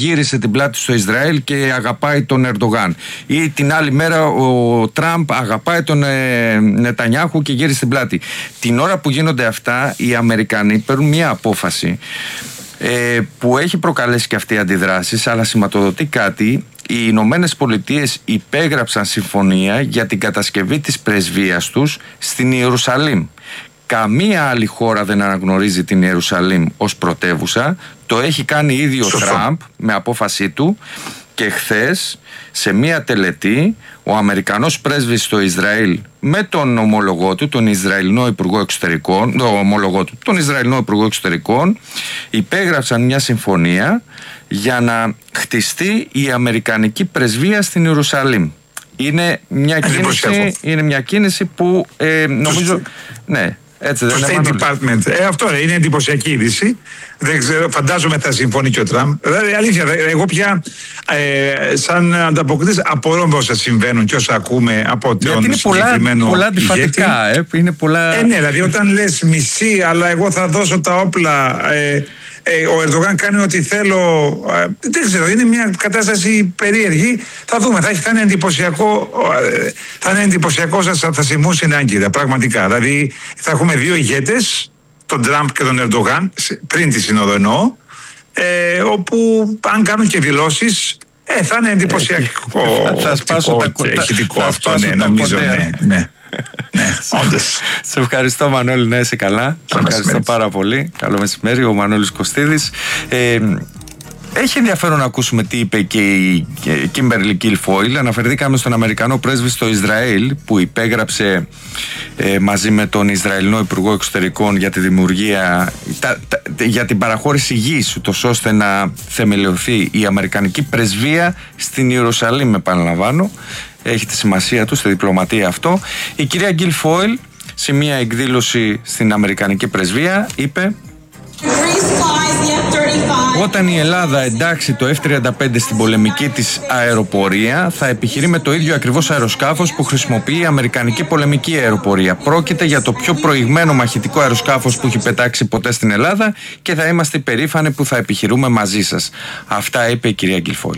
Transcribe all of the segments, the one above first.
γύρισε την πλάτη στο Ισραήλ και αγαπάει τον Ερντογάν. Ή την άλλη μέρα ο Τραμπ αγαπάει τον Νετανιάχου και γύρισε την πλάτη. Την ώρα που γίνονται αυτά, οι Αμερικανοί παίρνουν μια απόφαση που έχει προκαλέσει και αυτή αντιδράσεις, αλλά σηματοδοτεί κάτι. Οι Ηνωμένες Πολιτείες υπέγραψαν συμφωνία για την κατασκευή της πρεσβείας τους στην Ιερουσαλήμ. Καμία άλλη χώρα δεν αναγνωρίζει την Ιερουσαλήμ ως πρωτεύουσα. Το έχει κάνει ήδη ο Τραμπ με απόφασή του. Και χθες σε μία τελετή ο Αμερικανός πρέσβης στο Ισραήλ με τον ομολογό του, τον Ισραηλινό Υπουργό Εξωτερικών, τον Ισραηλινό Υπουργό Εξωτερικών, υπέγραψαν μια συμφωνία για να χτιστεί η Αμερικανική πρεσβεία στην Ιερουσαλήμ. Είναι μια κίνηση που νομίζω... Ναι. Έτσι, το State Department. Αυτό είναι εντυπωσιακή είδηση. Δεν ξέρω, φαντάζομαι θα συμφωνεί και ο Τραμπ. Δηλαδή, αλήθεια, εγώ πια σαν ανταποκριτής απορώ με όσα συμβαίνουν και όσα ακούμε από τον συγκεκριμένο πολλά αντιφατικά. Είναι πολλά... ναι, δηλαδή όταν λες μισή, αλλά εγώ θα δώσω τα όπλα... ο Ερντογάν κάνει ό,τι θέλω. Δεν ξέρω, είναι μια κατάσταση περίεργη. Θα δούμε, θα είναι εντυπωσιακό. Θα είναι εντυπωσιακό, θα συμβούν άγκυρα, πραγματικά. Δηλαδή, θα έχουμε δύο ηγέτες, τον Τραμπ και τον Ερντογάν, πριν τη σύνοδο εννοώ, όπου αν κάνουν και δηλώσεις, θα είναι εντυπωσιακό. Θα σπάσω αυτό, ναι, νομίζω, ναι. Ναι, όντως. Σε ευχαριστώ, Μανώλη, να είσαι καλά. Σε ευχαριστώ πάρα πολύ. Καλό μεσημέρι, ο Μανώλης Κωστίδης. Έχει ενδιαφέρον να ακούσουμε τι είπε και η Κίμπερλι Γκίλφόιλ. Αναφερθήκαμε στον Αμερικανό πρέσβη στο Ισραήλ που υπέγραψε μαζί με τον Ισραηλινό Υπουργό Εξωτερικών για τη δημιουργία, για την παραχώρηση γης, ούτως ώστε να θεμελιωθεί η Αμερικανική πρεσβεία στην Ιερουσαλήμ, επαναλαμβάνω. Έχει τη σημασία του στη διπλωματία αυτό. Η κυρία Γκίλφόιλ σε μια εκδήλωση στην Αμερικανική πρεσβεία είπε: όταν η Ελλάδα εντάξει το F-35 στην πολεμική της αεροπορία, θα επιχειρεί με το ίδιο ακριβώς αεροσκάφος που χρησιμοποιεί η Αμερικανική πολεμική αεροπορία. Πρόκειται για το πιο προηγμένο μαχητικό αεροσκάφος που έχει πετάξει ποτέ στην Ελλάδα και θα είμαστε υπερήφανοι που θα επιχειρούμε μαζί σας. Αυτά είπε η κυρία Γκίλφόιλ.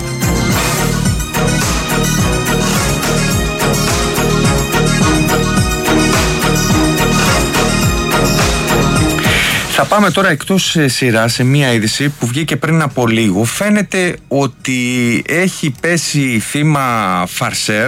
Θα πάμε τώρα εκτός σειρά σε μια είδηση που βγήκε πριν από λίγο. Φαίνεται ότι έχει πέσει θύμα φαρσέρ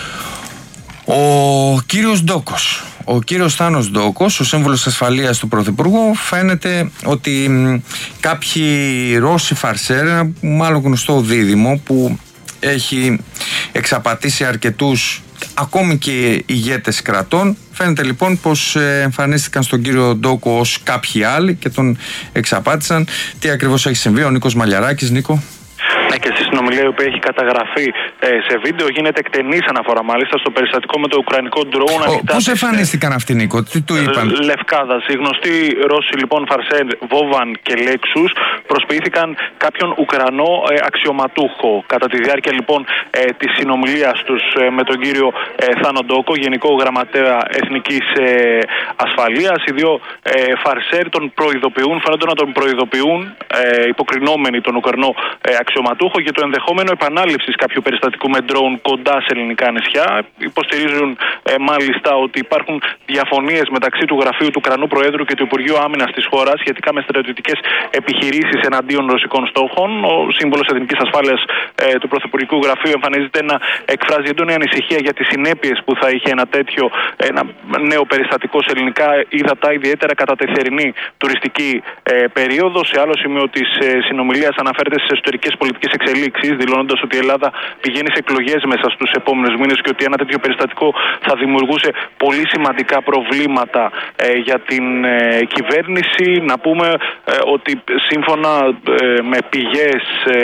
ο κύριος Ντόκος. Ο κύριος Θάνος Ντόκος, ο σύμβουλος ασφαλείας του Πρωθυπουργού, φαίνεται ότι κάποιοι Ρώσοι φαρσέρ, μάλλον γνωστό δίδυμο που έχει εξαπατήσει αρκετούς ακόμη και ηγέτες κρατών. Φαίνεται λοιπόν πως εμφανίστηκαν στον κύριο Ντόκο ως κάποιοι άλλοι και τον εξαπάτησαν. Τι ακριβώς έχει συμβεί? Ο Νίκος Μαλιαράκης. Νίκο. Ναι, και στη συνομιλία η οποία έχει καταγραφεί σε βίντεο γίνεται εκτενής αναφορά μάλιστα στο περιστατικό με το ουκρανικό ντρόουν. Πώς εμφανίστηκαν αυτοί, Νίκο? Τι του είπαν? Λευκάδας. Οι γνωστοί Ρώσοι λοιπόν Φαρσέρ, Βόβαν και Λέξους προσποιήθηκαν κάποιον Ουκρανό αξιωματούχο. Κατά τη διάρκεια λοιπόν της συνομιλίας τους με τον κύριο Θάνο Ντόκο, Γενικό Γραμματέα Εθνικής Ασφαλείας, οι δύο Φαρσέρ τον προειδοποιούν, φαίνονται να τον προειδοποιούν, υποκρινόμενοι τον Ουκρανό αξιωματούχο, για το ενδεχόμενο επανάληψης κάποιου περιστατικού με ντρόουν κοντά σε ελληνικά νησιά. Υποστηρίζουν μάλιστα ότι υπάρχουν διαφωνίες μεταξύ του γραφείου του Ουκρανού Προέδρου και του Υπουργείου Άμυνας της χώρας σχετικά με στρατιωτικές επιχειρήσεις εναντίον ρωσικών στόχων. Ο σύμβολος Εθνικής Ασφάλειας του Πρωθυπουργικού Γραφείου εμφανίζεται να εκφράζει έντονη ανησυχία για τις συνέπειες που θα είχε ένα νέο περιστατικό σε ελληνικά ύδατα, ιδιαίτερα κατά τη θερινή τουριστική περίοδο. Σε άλλο σημείο της συνομιλίας αναφέρεται στις εσωτερικές πολιτικές εξελίξεις, δηλώνοντας ότι η Ελλάδα πηγαίνει σε εκλογές μέσα στους επόμενους μήνες και ότι ένα τέτοιο περιστατικό θα δημιουργούσε πολύ σημαντικά προβλήματα για την κυβέρνηση. Να πούμε ότι σύμφωνα με πηγές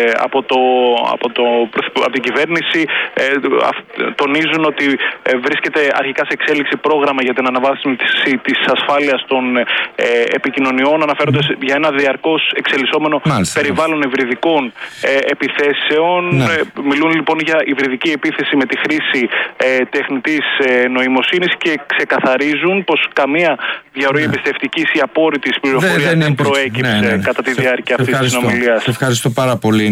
από την κυβέρνηση τονίζουν ότι βρίσκεται αρχικά σε εξέλιξη πρόγραμμα για την αναβάθμιση της ασφάλειας των επικοινωνιών, αναφέροντας για ένα διαρκώς εξελισσόμενο περιβάλλον υβριδικών επιθέσεων. Ναι. Μιλούν λοιπόν για υβριδική επίθεση με τη χρήση τεχνητής νοημοσύνης και ξεκαθαρίζουν πως καμία διαρροή εμπιστευτικής ή απόρριτης πληροφορίας δεν προέκυψε κατά τη διάρκεια αυτής της συνομιλίας. Ευχαριστώ πάρα πολύ.